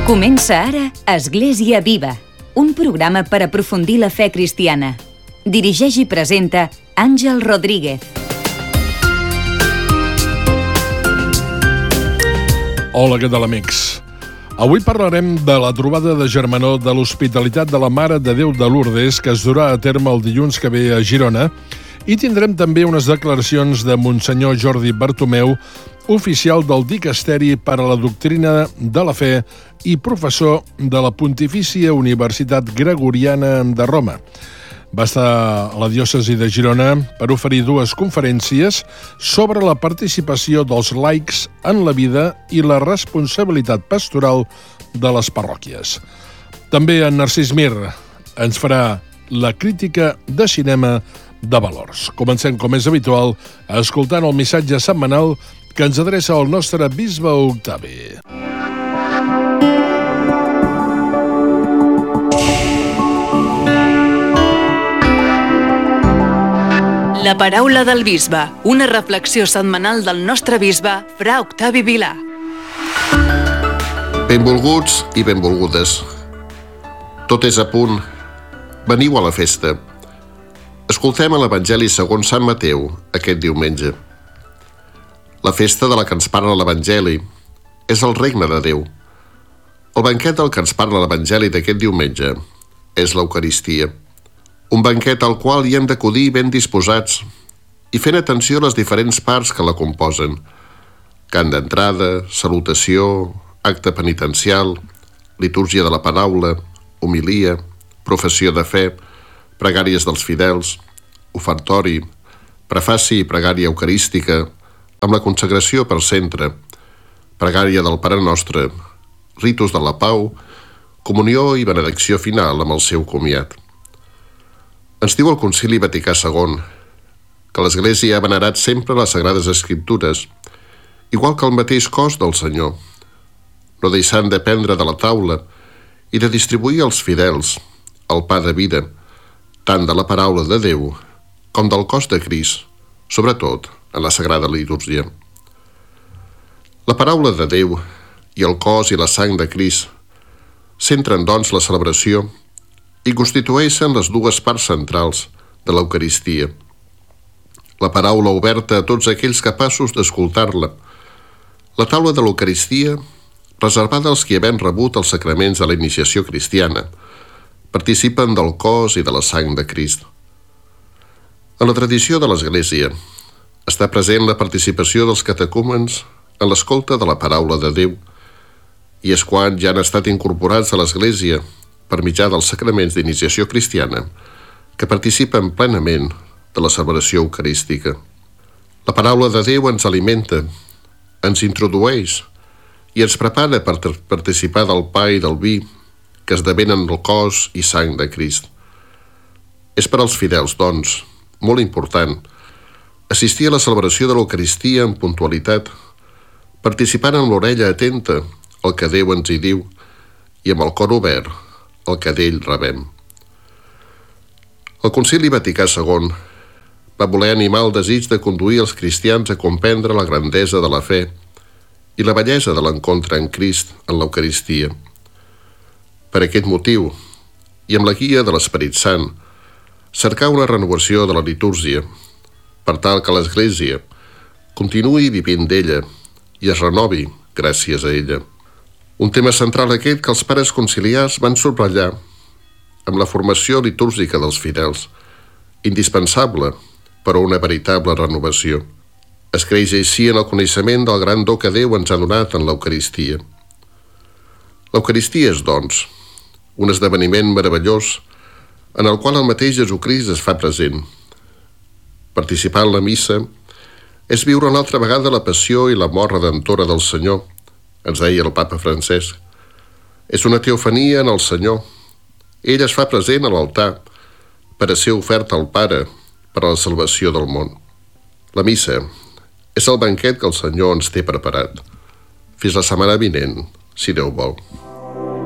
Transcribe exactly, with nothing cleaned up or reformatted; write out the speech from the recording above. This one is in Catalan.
Comença ara Església Viva, un programa per aprofundir la fe cristiana. Dirigeix i presenta Àngel Rodríguez. Hola, què tal, amics? Avui parlarem de la trobada de germanor de l'Hospitalitat de la Mare de Déu de Lourdes que es durà a terme el dilluns que ve a Girona, i tindrem també unes declaracions de Monsenyor Jordi Bartomeu, oficial del Dicasteri per a la Doctrina de la Fe i professor de la Pontifícia Universitat Gregoriana de Roma. Va estar a la diòcesi de Girona per oferir dues conferències sobre la participació dels laics en la vida i la responsabilitat pastoral de les parròquies. També en Narcís Mir ens farà la crítica de cinema de valors. Comencem, com és habitual, escoltant el missatge setmanal que ens adreça el nostre bisbe Octavi. La paraula del bisbe, una reflexió setmanal del nostre bisbe, fra Octavi Vilà. Benvolguts i benvolgudes. Tot és a punt. Veniu a la festa. Escoltem l'Evangeli segons Sant Mateu aquest diumenge. La festa de la que ens parla l'Evangeli és el regne de Déu. El banquet del que ens parla l'Evangeli d'aquest diumenge és l'Eucaristia. Un banquet al qual hi hem d'acudir ben disposats i fent atenció a les diferents parts que la composen. Cant d'entrada, salutació, acte penitencial, litúrgia de la paraula, homilia, professió de fe, pregàries dels fidels, ofertori, prefaci i pregària eucarística, amb la consagració per centre, pregària del Pare Nostre, ritus de la pau, comunió i benedicció final amb el seu comiat. Ens diu el Concili Vaticà segon que l'Església ha venerat sempre les Sagrades Escriptures, igual que el mateix cos del Senyor, no deixant de prendre de la taula i de distribuir als fidels el pa de vida, tant de la paraula de Déu com del cos de Crist, sobretot en la Sagrada Litúrgia. La paraula de Déu i el cos i la sang de Crist centren, doncs, la celebració i constitueixen les dues parts centrals de l'Eucaristia. La paraula oberta a tots aquells capaços d'escoltar-la. La taula de l'Eucaristia reservada als qui havent rebut els sacraments de la iniciació cristiana, participen del cos i de la sang de Crist. En la tradició de l'Església està present la participació dels catecúmens en l'escolta de la paraula de Déu, i és quan ja han estat incorporats a l'Església per mitjà dels sacraments d'iniciació cristiana que participen plenament de la celebració eucarística. La paraula de Déu ens alimenta, ens introdueix i ens prepara per participar del pa i del vi que esdevenen el cos i sang de Crist. És per als fidels, doncs, molt important assistir a la celebració de l'Eucaristia amb puntualitat, participant amb l'orella atenta al que Déu ens hi diu i amb el cor obert al que d'ell rebem. El Concili Vaticà segon va voler animar el desig de conduir els cristians a comprendre la grandesa de la fe i la bellesa de l'encontre en Crist en l'Eucaristia. Per aquest motiu, i amb la guia de l'Esperit Sant, cercar una renovació de la litúrgia, per tal que l'Església continuï vivint d'ella i es renovi gràcies a ella. Un tema central aquest que els pares conciliars van subratllar amb la formació litúrgica dels fidels, indispensable per a una veritable renovació. Es creix així en el coneixement del gran do que Déu ens ha donat en l'Eucaristia. L'Eucaristia és, doncs, un esdeveniment meravellós en el qual el mateix Jesucrist es fa present. Participar en la missa és viure una altra vegada la passió i la mort redentora del Senyor, ens deia el Papa Francesc. És una teofania en el Senyor. Ell es fa present a l'altar per a ser ofert al Pare per a la salvació del món. La missa és el banquet que el Senyor ens té preparat. Fins la setmana vinent, si Déu vol.